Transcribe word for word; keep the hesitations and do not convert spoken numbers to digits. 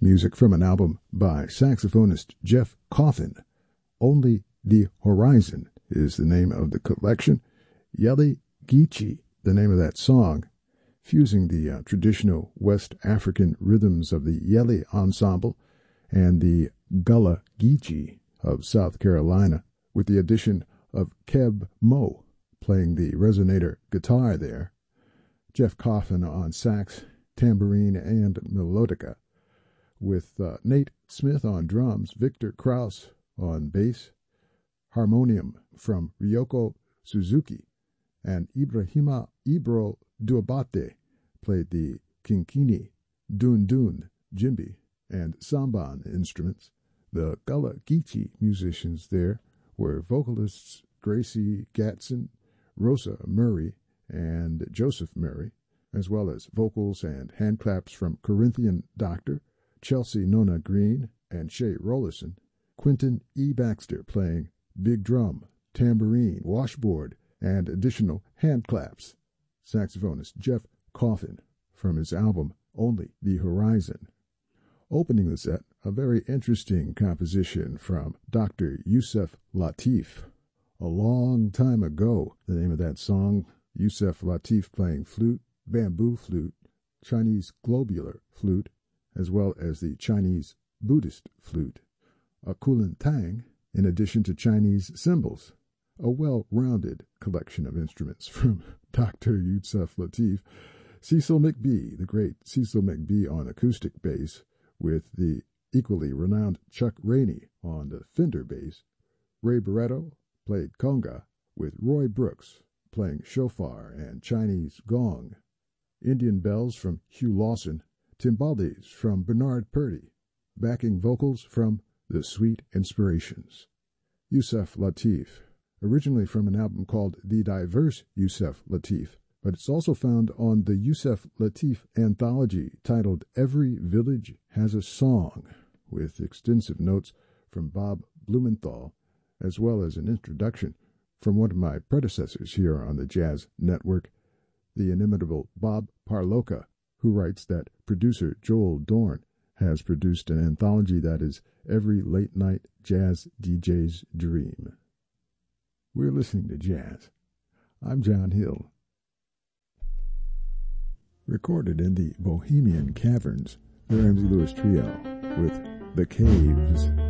music from an album by saxophonist Jeff Coffin. Only the Horizon is the name of the collection. Yele Geechee, the name of that song, fusing the uh, traditional West African rhythms of the Yele Ensemble and the Gullah Geechee of South Carolina, with the addition of Keb Mo playing the resonator guitar there, Jeff Coffin on sax, tambourine, and melodica, with uh, Nate Smith on drums, Victor Krause on bass, harmonium from Ryoko Suzuki, and Ibrahima Ibro Duabate played the kinkini, dun dun, djembe, and samban instruments. The Gullah Geechee musicians there were vocalists Gracie Gatson, Rosa Murray, and Joseph Murray, as well as vocals and handclaps from Corinthian Doctor, Chelsea Nona Green, and Shay Rollison. Quentin E. Baxter playing big drum, tambourine, washboard, and additional handclaps. Saxophonist Jeff Coffin from his album Only the Horizon. Opening the set, a very interesting composition from Doctor Yusef Lateef. A long time ago, the name of that song, Yusef Lateef playing flute, bamboo flute, Chinese globular flute, as well as the Chinese Buddhist flute, a kulintang, in addition to Chinese cymbals. A well-rounded collection of instruments from Doctor Yusef Lateef. Cecil McBee, the great Cecil McBee on acoustic bass, with the equally renowned Chuck Rainey on the Fender bass. Ray Barretto played conga, with Roy Brooks playing shofar and Chinese gong. Indian bells from Hugh Lawson, timbales from Bernard Purdy, backing vocals from The Sweet Inspirations. Yusef Lateef, originally from an album called The Diverse Yusef Lateef, but it's also found on the Yusef Lateef anthology titled Every Village Has a Song, with extensive notes from Bob Blumenthal, as well as an introduction from one of my predecessors here on the Jazz Network, the inimitable Bob Parloka, who writes that producer Joel Dorn has produced an anthology that is every late-night jazz D J's dream. We're listening to jazz. I'm John Hill. Recorded in the Bohemian Caverns, the Ramsey Lewis Trio with The Caves.